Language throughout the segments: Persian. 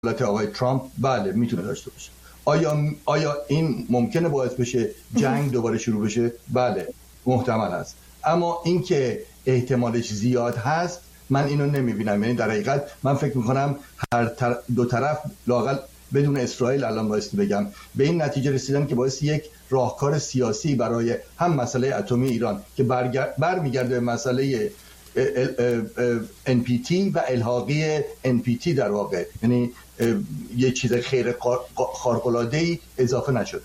دولت آقای ترامپ بله میتونه داشته باشه. آیا این ممکنه باعث بشه جنگ دوباره شروع بشه؟ بله محتمل است، اما اینکه احتمالش زیاد هست من اینو نمیبینم. یعنی در حقیقت من فکر میکنم دو طرف لااقل بدون اسرائیل الان بایستی بگم به این نتیجه رسیدن که باعث یک راهکار سیاسی برای هم مسئله اتمی ایران که برمیگرده به مسئله NPT و الحاقی NPT در واقع، یعنی یه چیز خیر خارق‌العاده‌ای اضافه نشد.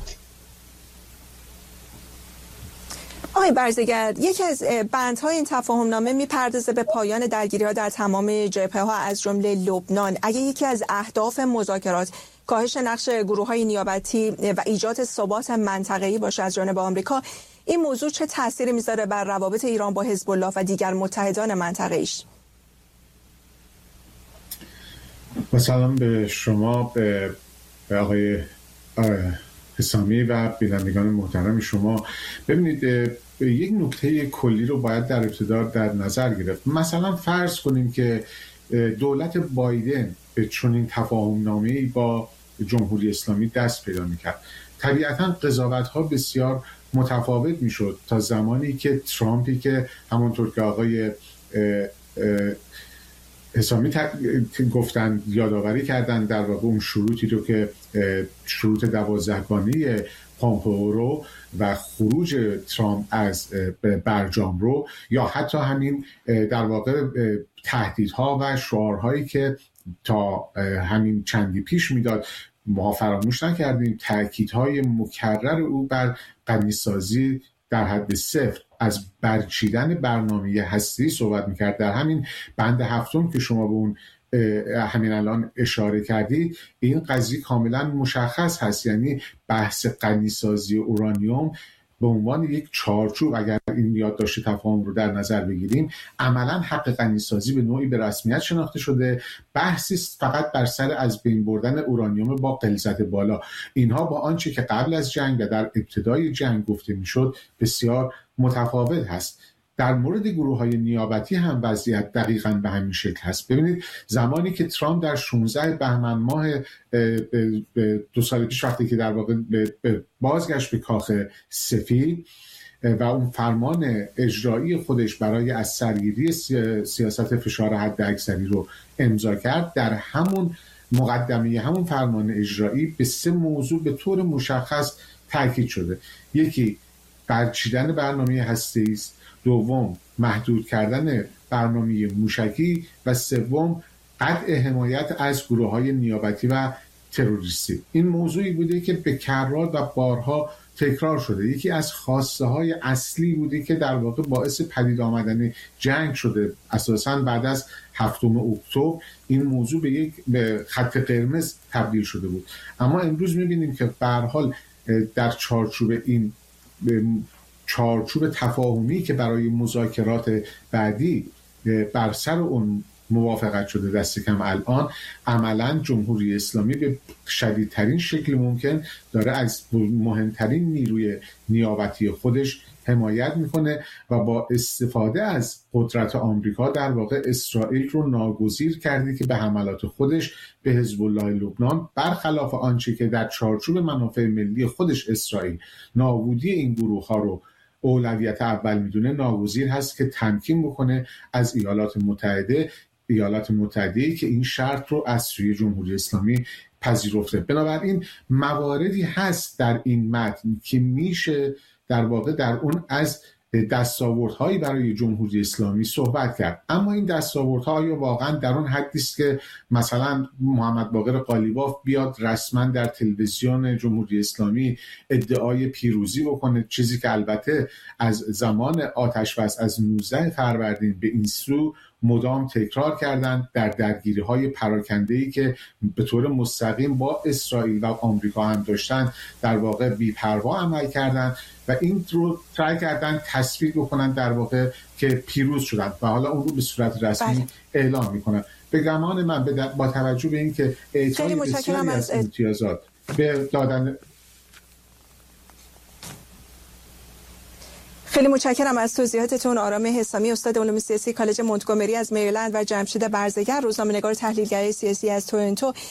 آقای برزگر، یکی از بندهای این تفاهم نامه میپردازه به پایان درگیری‌ها در تمام جبهه‌ها از جمله لبنان. اگه یکی از اهداف مذاکرات کاهش نقش گروه‌های نیابتی و ایجاد ثبات منطقه‌ای باشه از جانب آمریکا، این موضوع چه تأثیری میذاره بر روابط ایران با حزب الله و دیگر متحدان منطقه‌ایش؟ مثلا به شما، به آقای حسامی و بینندگان محترم شما، ببینید یک نکته کلی رو باید در ابتدا در نظر گرفت. مثلا فرض کنیم که دولت بایدن به چنین تفاهم‌نامه‌ای با جمهوری اسلامی دست پیدا می‌کرد، طبیعتاً قضاوت‌ها بسیار متفاوت می‌شد تا زمانی که ترامپی که همونطور که آقای حسامی گفتن یادآوری کردن در واقع اون شروطی رو که شروط 12گانه پامپئو رو و خروج ترامپ از برجام رو، یا حتی همین در واقع تهدیدها و شعارهایی که تا همین چندی پیش میداد. ما فراموش نکردیم تأکیدهای مکرر او بر غنیسازی در حد صفر، از برچیدن برنامه هسته‌ای صحبت میکرد. در همین بند هفتم که شما به اون همین الان اشاره کردید، این قضیه کاملا مشخص هست. یعنی بحث غنیسازی اورانیوم به عنوان یک چارچوب، اگر این یادداشت تفاهم رو در نظر بگیریم، عملا حق غنیسازی به نوعی به رسمیت شناخته شده. بحثی فقط بر سر از بین بردن اورانیوم با غلظت بالا. اینها با آنچه که قبل از جنگ و در ابتدای جنگ گفته میشد بسیار متفاوت هست. در مورد گروه‌های نیابتی هم وضعیت دقیقاً به همین شکل هست. ببینید زمانی که ترامپ در 16 بهمن ماه 2 سال پیش، وقتی که در واقع بازگشت به کاخ سفید و اون فرمان اجرایی خودش برای از سرگیری سیاست فشار حداکثری رو امضا کرد، در همون مقدمه همون فرمان اجرایی به 3 موضوع به طور مشخص تاکید شده. یکی برچیدن برنامه هسته‌ای است، دوم محدود کردن برنامه موشکی و سوم قطع حمایت از گروه‌های نیابتی و تروریستی. این موضوعی بوده که به کرات و بارها تکرار شده. یکی از خواسته‌های اصلی بوده که در واقع باعث پدید آمدن جنگ شده. اساساً بعد از 7 اکتبر این موضوع به خط قرمز تبدیل شده بود. اما امروز می‌بینیم که به هر حال در چارچوب تفاهمی که برای مذاکرات بعدی بر سر اون موافقت شده، دست کم الان عملاً جمهوری اسلامی به شدیدترین شکل ممکن داره از مهمترین نیروی نیابتی خودش حمایت میکنه و با استفاده از قدرت آمریکا در واقع اسرائیل رو ناگزیر کرده که به حملات خودش به حزب الله لبنان، برخلاف آنچه که در چارچوب منافع ملی خودش اسرائیل نابودی این گروه ها رو اولویت اول میدونه، ناگزیر هست که تمکین بکنه از ایالات متحده که این شرط رو از سوی جمهوری اسلامی پذیرفته. بنابراین مواردی هست در این متن که میشه در واقع در اون از دستاوردهایی برای جمهوری اسلامی صحبت کرد. اما این دستاوردها آیا واقعا در اون حدی است که مثلا محمد باقر قالیباف بیاد رسما در تلویزیون جمهوری اسلامی ادعای پیروزی بکنه، چیزی که البته از زمان آتش‌بس از 19 فروردین به این سو مدام تکرار کردند در درگیری‌های پراکنده‌ای که به طور مستقیم با اسرائیل و آمریکا هم داشتن، در واقع بی‌پروا عمل کردند و این رو سعی کردن تصویر بکنن در واقع که پیروز شدن و حالا اون رو به صورت رسمی اعلام میکنن. به گمان من با توجه به این که اعطای بسیاری از امتیازات به دادن خیلی متشکرم از توضیحاتتون. آرام حسامی، استاد علوم سیاسی کالج مونتگومری از مریلند و جمشید برزگر، روزنامه‌نگار تحلیلگر سیاسی از تورنتو.